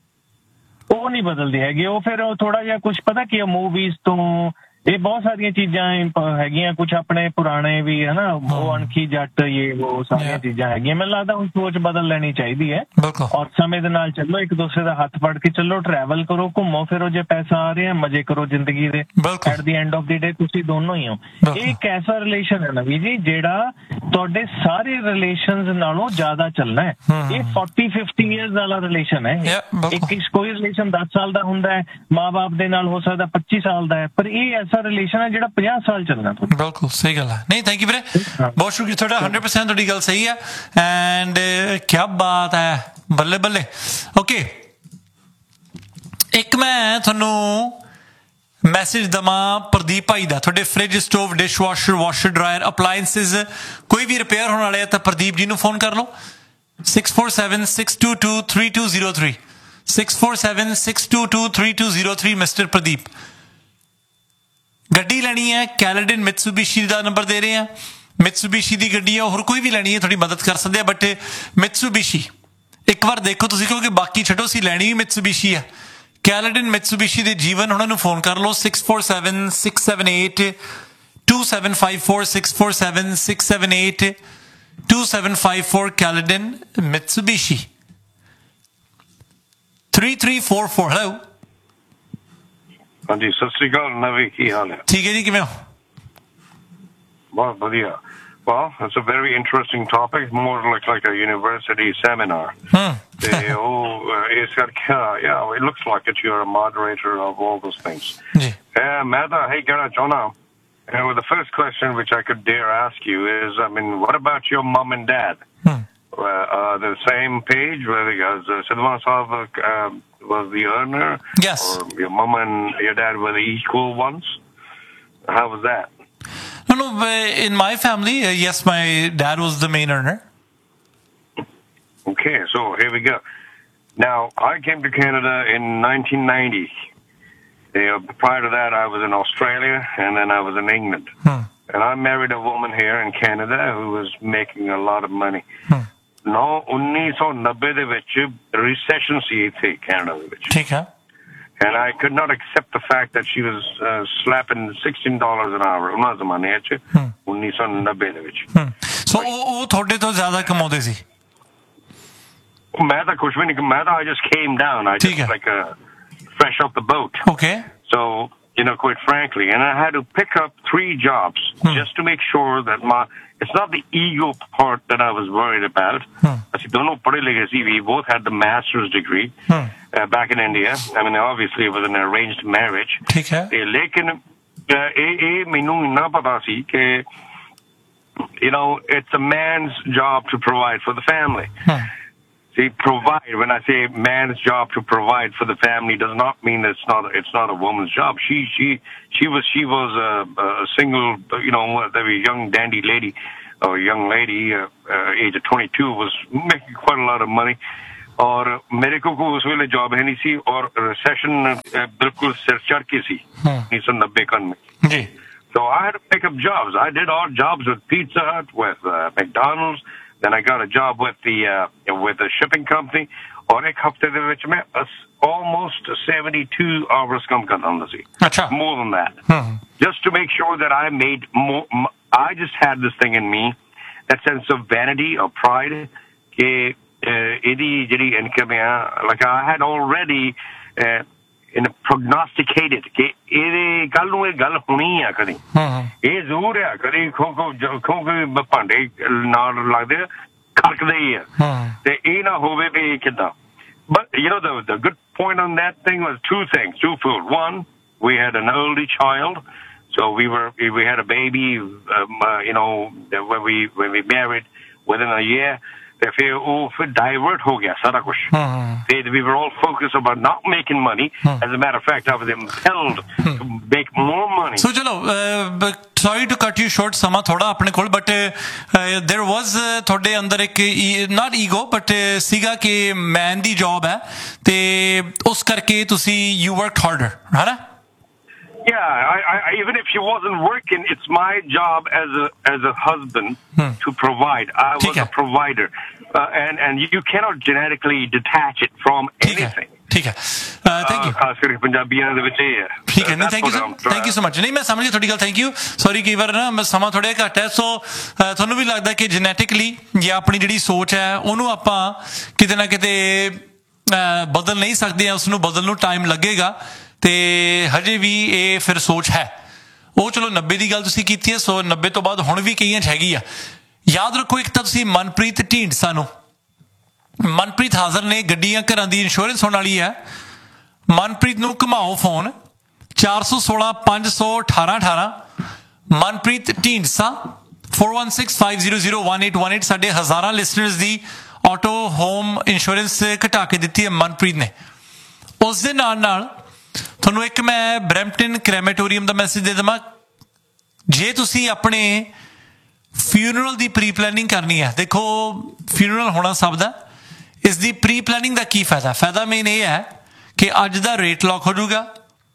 S6: ਉਹ ਨਹੀਂ ਬਦਲਦੀ ਹੈਗੀ। ਉਹ ਫਿਰ ਉਹ ਥੋੜਾ ਜਿਹਾ ਕੁਛ ਪਤਾ ਕੀ ਮੂਵੀਜ਼ ਤੋਂ ਇਹ ਬਹੁਤ ਸਾਰੀਆਂ ਚੀਜ਼ਾਂ ਹੈਗੀਆਂ, ਕੁਛ ਆਪਣੇ ਪੁਰਾਣੇ ਵੀ ਹੈ ਨਾ, ਉਹ ਅਣਖੀ ਜੱਟ ਇਹ ਉਹ ਸਾਰੀਆਂ ਚੀਜ਼ਾਂ ਹੈਗੀਆਂ। ਮੈਨੂੰ ਲੱਗਦਾ ਹੁਣ ਸੋਚ ਬਦਲ ਲੈਣੀ ਚਾਹੀਦੀ ਹੈ ਔਰ ਸਮੇਂ ਦੇ ਨਾਲ ਚੱਲੋ, ਇੱਕ ਦੂਸਰੇ ਦਾ ਹੱਥ ਫੜ ਕੇ ਚੱਲੋ, ਟਰੈਵਲ ਕਰੋ, ਘੁੰਮੋ ਫਿਰੋ, ਜੇ ਪੈਸਾ ਆ ਰਿਹਾ ਮਜ਼ੇ ਕਰੋ ਜ਼ਿੰਦਗੀ ਦੇ। ਐਟ ਦੀ ਐਂਡ ਆਫ ਦੀ ਡੇ ਤੁਸੀਂ ਦੋਨੋਂ ਹੀ ਹੋ। ਇਹ ਇੱਕ ਐਸਾ ਰਿਲੇਸ਼ਨ ਹੈ ਨਵੀਂ ਜੀ ਜਿਹੜਾ ਤੁਹਾਡੇ ਸਾਰੇ ਰਿਲੇਸ਼ਨਸ ਨਾਲੋਂ ਜ਼ਿਆਦਾ ਚੱਲਣਾ ਹੈ। ਇਹ ਫੋਰਟੀ ਫਿਫਟੀ ਈਅਰਸ ਵਾਲਾ ਰਿਲੇਸ਼ਨ ਹੈ। ਇੱਕ ਕੋਈ ਰਿਲੇਸ਼ਨ ਦਸ ਸਾਲ ਦਾ ਹੁੰਦਾ ਹੈ, ਮਾਂ ਬਾਪ ਦੇ ਨਾਲ ਹੋ ਸਕਦਾ ਪੱਚੀ ਸਾਲ ਦਾ ਹੈ, ਪਰ ਇਹ ਰਿਲੇਸ਼ਨ ਹੈ ਜਿਹੜਾ ਪੰਜਾਹ ਸਾਲ ਚੱਲਣਾ।
S2: ਬਿਲਕੁਲ ਸਹੀ ਗੱਲ ਹੈ। ਨਹੀਂ ਥੈਂਕ ਯੂ ਵੀਰੇ, ਬਹੁਤ ਸ਼ੁਕਰੀਆ ਤੁਹਾਡਾ। ਹੰਡਰਡ ਪਰਸੈਂਟ ਤੁਹਾਡੀ ਗੱਲ ਸਹੀ ਹੈ ਐਂਡ ਕਿਆ ਬਾਤ ਹੈ, ਬੱਲੇ ਬੱਲੇ। ਓਕੇ ਇੱਕ ਮੈਂ ਤੁਹਾਨੂੰ ਮੈਸੇਜ ਦਵਾਂ ਪ੍ਰਦੀਪ ਭਾਈ ਦਾ, ਤੁਹਾਡੇ fridge, stove, dish washer, washer dryer, appliances ਕੋਈ ਵੀ ਰਿਪੇਅਰ ਹੋਣ ਵਾਲੇ ਆ ਤਾਂ ਪ੍ਰਦੀਪ ਜੀ ਨੂੰ ਫੋਨ ਕਰ ਲਓ six four seven six to two three two zero three six four seven six to two three two zero three. Mister Pradeep ਗੱਡੀ ਲੈਣੀ ਹੈ, ਕੈਲੇਡਨ ਮਿਤਸੂਬਿਸ਼ੀ ਦਾ ਨੰਬਰ ਦੇ ਰਹੇ ਆ। ਮਿਤਸੂਬਿਸ਼ੀ ਦੀ ਗੱਡੀ ਹੈ, ਹੋਰ ਕੋਈ ਵੀ ਲੈਣੀ ਹੈ ਤੁਹਾਡੀ ਮਦਦ ਕਰ ਸਕਦੇ ਆ, ਬਟ ਮਿਤਸੂਬਿਸ਼ੀ ਇੱਕ ਵਾਰ ਦੇਖੋ ਤੁਸੀਂ ਕਹੋਗੇ ਬਾਕੀ ਛੱਡੋ ਅਸੀਂ ਲੈਣੀ ਵੀ ਮਿਤਸੂਬਿਸ਼ੀ ਹੈ। ਕੈਲੇਡਨ ਮਿਤਸੂਬਿਸ਼ੀ ਦੇ ਜੀਵਨ ਉਹਨਾਂ ਨੂੰ ਫੋਨ ਕਰ ਲਓ six four seven six seven eight two seven five four six four seven six seven eight two seven five four ਕੈਲੇਡਨ ਮਿਤਸੂਬਿਸ਼ੀ three three four four. Hello
S7: ਹਾਂਜੀ ਸਤਿ ਸ੍ਰੀ ਅਕਾਲ ਨਵੀ, ਕੀ ਹਾਲ ਹੈ?
S2: ਠੀਕ ਹੈ ਜੀ, ਕਿਵੇਂ ਹੋ?
S7: ਬਹੁਤ ਵਧੀਆ। Well, it's a very interesting topic, more like like a university seminar.
S2: Hmm.
S7: ਤੇ ਉਹ ਇਸ ਕਰਕੇ yeah, it looks like it you're a moderator of all those things.
S2: ਜੀ
S7: ਮੈਂ ਤਾਂ ਇਹ ਕਹਿਣਾ ਚਾਹੁੰਦਾ, and with the first question which I could dare ask you is, I mean, what about your mom and dad?
S2: Hmm.
S7: Uh, uh, the same page, because uh, Sidwan Saab uh, was the earner?
S2: Yes.
S7: Or your mom and your dad were the equal ones? How was that?
S2: No, no, in my family, uh, yes, my dad was the main earner.
S7: Okay, so here we go. Now, I came to Canada in nineteen ninety. Uh, prior to that, I was in Australia, and then I was in England.
S2: Hmm.
S7: And I married a woman here in Canada who was making a lot of money.
S2: Hmm.
S7: No, nineteen ninety ਦੇ ਵਿੱਚ recession ਸੀ ਇੱਥੇ Canada ਦੇ ਵਿੱਚ।
S2: ਠੀਕ ਹੈ।
S7: And I could not accept the fact that she was uh, slapping sixteen dollars an hour ਉਹਨਾਂ ਜ਼ਮਾਨੇ ਵਿੱਚ nineteen ninety ਦੇ ਵਿੱਚ।
S2: ਸੋ ਉਹ ਉਹ ਤੁਹਾਡੇ ਤੋਂ ਜ਼ਿਆਦਾ ਕਮਾਉਂਦੇ ਸੀ?
S7: ਮੈਂ ਤਾਂ ਕੁਝ ਵੀ ਨਹੀਂ, ਮੈਂ ਤਾਂ I just came down. I just like uh, fresh off the boat.
S2: Okay.
S7: So, you know, quite frankly, and I had to pick up three jobs hmm. just to make sure that my, it's not the ego part that I was worried about. Asi dono padhe lighe si, we both had the master's degree hmm. uh, back in India. I mean, obviously it was an arranged marriage.
S2: Theek hai.
S7: Lekin eh eh mainu inna pata si ke, you know, it's a man's job to provide for the family.
S2: Hmm.
S7: See, provide. When I say man's job to provide for the family, does not mean that it's not it's not a woman's job. She she she was she was a, a single, you know, a young dandy lady, or young lady, uh, uh, age of twenty-two, was making quite a lot of money. और मेरे को को उस वेले job है नहीं सी और recession बिल्कुल सिर चढ़ के सी उन्नीस सौ नब्बे कन में जी. So I had to pick up jobs. I did odd jobs with Pizza Hut, with uh, McDonald's. Then I got a job with the uh, with a shipping company. और एक हफ्ते दे विच मैं almost seventy-two hours काम करना ਹੁੰਦਾ ਸੀ. अच्छा. More than that. Hmm. Just to make sure that I made more. I just had this thing in me, that sense of vanity or pride. कि ਇਹਦੀ ਜਿਹੜੀ ਇਨਕਮ ਆ, like I had already uh, in prognosticated ਕਿ ਇਹਦੇ ਕੱਲ ਨੂੰ ਇਹ ਗੱਲ ਹੋਣੀ ਆ ਕਦੀ. ਇਹ ਜ਼ਰੂਰ ਆ ਕਦੀ ਖੋ ਖੋ ਖੋ ਭਾਂਡੇ ਨਾਲ ਲੱਗਦੇ ਖੜਕਦੇ ਹੀ ਆ ਤੇ ਇਹ ਨਾ ਹੋਵੇ ਵੀ ਕਿੱਦਾਂ. But you know the the good point on that thing was two things, twofold. One, we had an early child, so we were we had a baby, um, uh, you know, when we when we married within a year. फिर वो फिर divert हो गया सारा कुछ. We were all focused about not making money. As a matter of fact, I was impelled to make more money.
S2: So चलो, sorry to cut you short, समा थोड़ा अपने कोल, but there was थोड़े अंदर एक not ego, but सीगा कि man दी job है ते उस करके तुसी you worked harder, है ना?
S7: Yeah, I, I, even if she wasn't working, it's my job as a as a husband hmm. to provide. I was a provider, uh, and and you cannot genetically detach it from anything.
S2: ठीक है, thank you.
S7: खास करके पंजाबियों ਦੇ ਵਿੱਚ ਇਹ ਹੈ.
S2: ठीक है, नहीं, thank you thank you so much. नहीं, मैं समझ गया थोड़ी गल, थैंक यू. सॉरी कई बार ना मैं ਸਮਾਂ ਥੋੜਾ ਘੱਟ ਹੈ, ਸੋ ਤੁਹਾਨੂੰ ਵੀ ਲੱਗਦਾ ਕਿ ਜੈਨੇਟਿਕਲੀ ਜਾਂ ਆਪਣੀ ਜਿਹੜੀ ਸੋਚ ਹੈ ਉਹਨੂੰ ਆਪਾਂ ਕਿਤੇ ਨਾ ਕਿਤੇ ਬਦਲ ਨਹੀਂ ਸਕਦੇ ਆ, ਉਸ ਨੂੰ ਬਦਲਣ ਨੂੰ ਟਾਈਮ ਲੱਗੇਗਾ ਤੇ ਹਜੇ ਵੀ ਇਹ ਫਿਰ ਸੋਚ ਹੈ. ਉਹ ਚਲੋ ਨੱਬੇ ਦੀ ਗੱਲ ਤੁਸੀਂ ਕੀਤੀ ਹੈ, ਸੋ ਨੱਬੇ ਤੋਂ ਬਾਅਦ ਹੁਣ ਵੀ ਕਈਆਂ 'ਚ ਹੈਗੀ ਆ. ਯਾਦ ਰੱਖੋ, ਇੱਕ ਤਾਂ ਤੁਸੀਂ ਮਨਪ੍ਰੀਤ ਢੀਂਡਸਾ ਨੂੰ, ਮਨਪ੍ਰੀਤ ਹਾਜ਼ਰ ਨੇ, ਗੱਡੀਆਂ ਘਰਾਂ ਦੀ ਇੰਸ਼ੋਰੈਂਸ ਹੋਣ ਵਾਲੀ ਹੈ. ਮਨਪ੍ਰੀਤ ਨੂੰ ਘੁਮਾਓ ਫੋਨ ਚਾਰ ਸੌ ਸੋਲਾਂ ਪੰਜ ਸੌ ਅਠਾਰਾਂ ਅਠਾਰਾਂ. Manpreet Dhindsa four one six five zero zero one eight one eight. ਸਾਡੇ ਹਜ਼ਾਰਾਂ ਲਿਸਨਰਸ ਦੀ ਆਟੋ ਹੋਮ ਇੰਸ਼ੋਰੈਂਸ ਘਟਾ ਕੇ ਦਿੱਤੀ ਹੈ ਮਨਪ੍ਰੀਤ ਨੇ. ਉਸ ਦੇ ਨਾਲ ਨਾਲ ਤੁਹਾਨੂੰ ਇੱਕ ਮੈਂ ਬਰੈਂਪਟਨ ਕ੍ਰੈਮੇਟੋਰੀਅਮ ਦਾ ਮੈਸੇਜ ਦੇ ਦੇਵਾਂ. ਜੇ ਤੁਸੀਂ ਆਪਣੇ ਫਿਊਨਰਲ ਦੀ ਪ੍ਰੀ ਪਲੈਨਿੰਗ ਕਰਨੀ ਹੈ, ਦੇਖੋ ਫਿਊਨਰਲ ਹੋਣਾ ਸਭ ਦਾ, ਇਸ ਦੀ ਪ੍ਰੀ ਪਲੈਨਿੰਗ ਦਾ ਕੀ ਫਾਇਦਾ? ਫਾਇਦਾ ਮੇਨ ਇਹ ਹੈ ਕਿ ਅੱਜ ਦਾ ਰੇਟ ਲੌਕ ਹੋ ਜਾਊਗਾ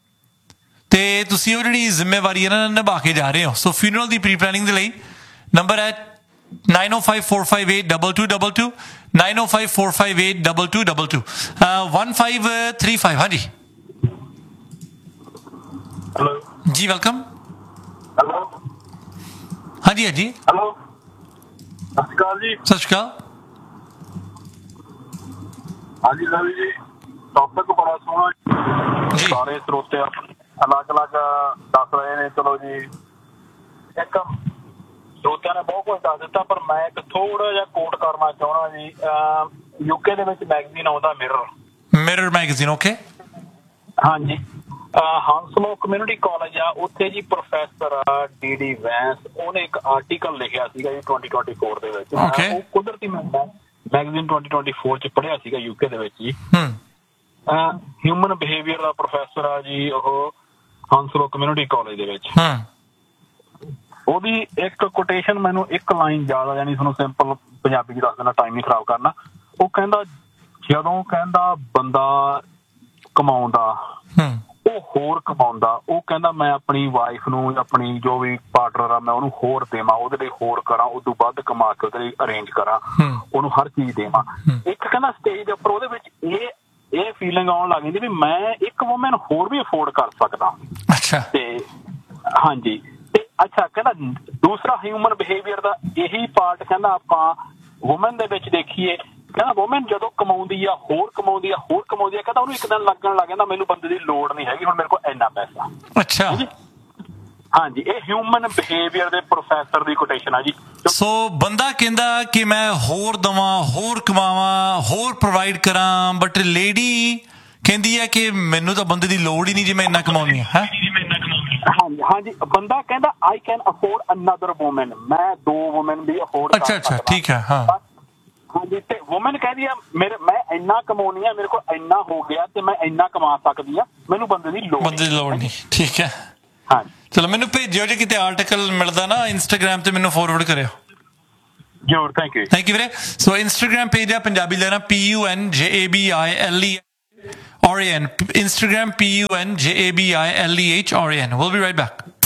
S2: ਤੇ ਤੁਸੀਂ ਉਹ ਜਿਹੜੀ ਜ਼ਿੰਮੇਵਾਰੀ ਹੈ ਨਾ ਨਿਭਾ ਕੇ ਜਾ ਰਹੇ ਹੋ. ਸੋ ਫਿਊਨਰਲ ਦੀ ਪ੍ਰੀ ਪਲੈਨਿੰਗ ਦੇ ਲਈ ਨੰਬਰ ਹੈ nine oh five four five eight two two two two nine oh five four five eight two two two two one five three five. ਹਾਂਜੀ
S5: ਹੈਲੋ
S2: ਜੀ, ਵੈਲਕਮ.
S5: ਹੈਲੋ
S2: ਹਾਂਜੀ ਹਾਂਜੀ
S5: hello, ਸਤਿ ਸ਼੍ਰੀ ਅਕਾਲ ਜੀ.
S2: ਸਤਿ ਸ਼੍ਰੀ ਅਕਾਲ.
S5: ਹਾਂਜੀ ਰਵੀ ਜੀ, ਟੌਪਿਕ ਬੜਾ ਸੋਹਣਾ ਜੀ, ਸਾਰੇ ਸਰੋਤੇ ਅਲੱਗ ਅਲੱਗ ਦੱਸ ਰਹੇ ਨੇ. ਚਲੋ ਜੀ, ਇੱਕ ਸਰੋਤਿਆਂ ਨੇ ਬਹੁਤ ਕੁਝ ਦੱਸ ਦਿੱਤਾ, ਪਰ ਮੈਂ ਇੱਕ ਥੋੜਾ ਜਿਹਾ ਕੋਟ ਕਰਨਾ ਚਾਹੁੰਦਾ ਜੀ. ਯੂਕੇ ਦੇ ਵਿੱਚ ਮੈਗਜ਼ੀਨ ਆਉਂਦਾ ਮਿਰਰ,
S2: ਮਿਰਰ ਮੈਗਜ਼ੀਨ. ਓਕੇ,
S5: ਹਾਂਜੀ. ਹਾਂਸਲੋ ਕਮਿਊਨਿਟੀ ਕਾਲਜ ਆ, ਉੱਥੇ ਜੀ ਪ੍ਰੋਫੈਸਰ ਡੀ ਡੀ ਵੈਂਸ, ਉਹਨੇ ਇੱਕ ਆਰਟੀਕਲ ਲਿਖਿਆ ਸੀਗਾ ਜੀ twenty twenty-four ਦੇ ਵਿੱਚ. ਉਹ ਕੁਦਰਤੀ ਮੈਂ ਮੈਗਜ਼ੀਨ twenty twenty-four ਚ ਪੜ੍ਹਿਆ ਸੀਗਾ ਯੂਕੇ ਦੇ ਵਿੱਚ ਜੀ. ਹਿਊਮਨ ਬਿਹੇਵੀਅਰ ਦਾ ਪ੍ਰੋਫੈਸਰ ਆ ਜੀ ਉਹ ਹਾਂਸਲੋ ਕਮਿਊਨਿਟੀ ਕਾਲਜ ਦੇ ਵਿੱਚ. ਉਹਦੀ ਇੱਕ ਕੋਟੇਸ਼ਨ ਮੈਨੂੰ ਇੱਕ ਲਾਈਨ ਯਾਦ ਆ ਜਾਣੀ, ਤੁਹਾਨੂੰ ਸਿੰਪਲ ਪੰਜਾਬੀ ਚ ਦੱਸ ਦੇਣਾ, ਟਾਈਮ ਨਹੀਂ ਖਰਾਬ ਕਰਨਾ. ਉਹ ਕਹਿੰਦਾ, ਜਦੋਂ ਕਹਿੰਦਾ ਬੰਦਾ ਕਮਾਉਂਦਾ ਉਹ ਹੋਰ ਕਮਾਉਂਦਾ, ਉਹ ਕਹਿੰਦਾ ਮੈਂ ਆਪਣੀ ਵਾਈਫ ਨੂੰ, ਆਪਣੀ ਜੋ ਵੀ ਪਾਰਟਨਰ ਆ, ਮੈਂ ਉਹਨੂੰ ਹੋਰ ਦੇਵਾਂ, ਉਹਦੇ ਲਈ ਹੋਰ ਕਰਾਂ, ਉਦੋਂ ਵੱਧ ਕਮਾ ਕੇ ਉਹਦੇ ਲਈ ਅਰੇਂਜ ਕਰਾਂ, ਉਹਨੂੰ ਹਰ ਚੀਜ਼ ਦੇਵਾਂ. ਇੱਕ ਕਹਿੰਦਾ ਸਟੇਜ ਦੇ ਉੱਪਰ ਉਹਦੇ ਵਿੱਚ ਇਹ ਇਹ ਫੀਲਿੰਗ ਆਉਣ ਲੱਗ ਜਾਂਦੀ ਵੀ ਮੈਂ ਇੱਕ ਵੂਮੈਨ ਹੋਰ ਵੀ ਅਫੋਰਡ ਕਰ ਸਕਦਾ. ਅੱਛਾ, ਤੇ ਹਾਂਜੀ. ਤੇ ਅੱਛਾ ਕਹਿੰਦਾ ਦੂਸਰਾ ਹਿਊਮਨ ਬਿਹੇਵੀਅਰ ਦਾ ਇਹੀ ਪਾਰਟ ਕਹਿੰਦਾ ਆਪਾਂ ਵੂਮਨ ਦੇ ਵਿੱਚ ਦੇਖੀਏ, ਕਹਿੰਦਾ ਵੂਮਨ ਜਦੋਂ ਕਮਾਉਂਦੀ ਆ, ਹੋਰ ਕਮਾਉਂਦੀ ਆ, ਹੋਰ ਕਮਾਉਂਦੀ ਆ, ਕਹਿੰਦਾ ਉਹਨੂੰ ਇੱਕ ਦਿਨ ਲੱਗਣ ਲੱਗ ਜਾਂਦਾ ਮੈਨੂੰ ਬੰਦੇ ਦੀ ਲੋੜ ਨਹੀਂ ਹੈਗੀ, ਹੁਣ ਮੇਰੇ ਕੋਲ ਇੰਨਾ ਪੈਸਾ. ਅੱਛਾ, ਹਾਂਜੀ. ਇਹ ਹਿਊਮਨ ਬਿਹੇਵੀਅਰ ਦੇ ਪ੍ਰੋਫੈਸਰ ਦੀ ਕੋਟੇਸ਼ਨ ਆ ਜੀ.
S2: ਸੋ ਬੰਦਾ ਕਹਿੰਦਾ ਕਿ ਮੈਂ ਹੋਰ ਦਵਾਂ, ਹੋਰ ਕਮਾਵਾਂ, ਹੋਰ ਪ੍ਰੋਵਾਈਡ ਕਰਾਂ, ਬਟ ਲੇਡੀ ਕਹਿੰਦੀ ਹੈ ਕਿ ਮੈਨੂੰ ਤਾਂ ਬੰਦੇ ਦੀ ਲੋੜ ਹੀ ਨਹੀਂ ਜੇ ਮੈਂ ਇੰਨਾ ਕਮਾਉਂਦੀ ਹਾਂ.
S5: ਹਾਂਜੀ ਹਾਂਜੀ, ਬੰਦਾ ਕਹਿੰਦਾ I can afford another woman, ਮੈਂ ਦੋ ਵੂਮਨ ਵੀ ਅਫੋਰਡ ਕਰ ਸਕਦਾ.
S2: ਅੱਛਾ ਅੱਛਾ, ਠੀਕ ਹੈ. ਹਾਂ
S8: ਹਾਂਜੀ ਤੇ ਵੂਮਨ ਕਹਿੰਦੀ ਆ ਮੇਰੇ ਮੈਂ ਇੰਨਾ ਕਮਾਉਣੀ ਆ ਮੇਰੇ ਕੋਲ ਇੰਨਾ ਹੋ ਗਿਆ ਤੇ ਮੈਂ ਇੰਨਾ ਕਮਾ ਸਕਦੀ ਆ ਮੈਨੂੰ ਬੰਦੇ ਦੀ ਲੋੜ
S2: ਬੰਦੇ ਦੀ ਲੋੜ ਨਹੀਂ ਠੀਕ ਹੈ
S8: ਹਾਂਜੀ
S2: ਚਲੋ ਮੈਨੂੰ ਭੇਜਿਓ ਜੇ ਕਿਤੇ ਆਰਟੀਕਲ ਮਿਲਦਾ ਨਾ ਇੰਸਟਾਗ੍ਰਾਮ ਤੇ ਮੈਨੂੰ ਫੋਰਵਰਡ ਕਰਿਓ
S8: ਜਰੂਰ ਥੈਂਕ ਯੂ
S2: ਥੈਂਕ ਯੂ ਵੀਰੇ ਸੋ ਇੰਸਟਾਗ੍ਰਾਮ ਪੇਜ ਆ ਪੰਜਾਬੀ ਲੈਣਾ ਪੀ ਯੂ ਐਨ ਜੇ A B I L E R A N Instagram P U N J A B I L E H R A N we'll be right back